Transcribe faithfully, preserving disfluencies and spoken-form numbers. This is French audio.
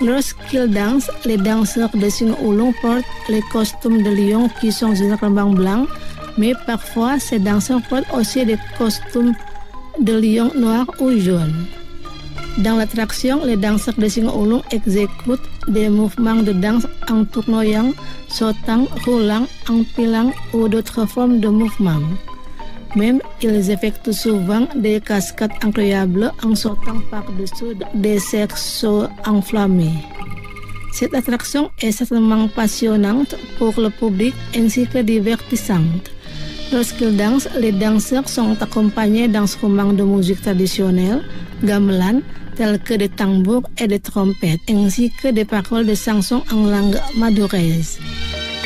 Lorsqu'ils dansent, les danseurs de Singo-Ulung portent les costumes de lion qui sont généralement blancs, mais parfois ces danseurs portent aussi des costumes de lion noirs ou jaunes. Dans l'attraction, les danseurs de Singo-Ulung exécutent des mouvements de danse en tournoyant, sautant, roulant, empilant ou d'autres formes de mouvements. Même, ils effectuent souvent des cascades incroyables en sautant par-dessous des cerceaux enflammés. Cette attraction est certainement passionnante pour le public ainsi que divertissante. Lorsqu'ils dansent, les danseurs sont accompagnés d'instruments de musique traditionnelle, gamelan, tels que des tambours et des trompettes, ainsi que des paroles de chansons en langue madouraise.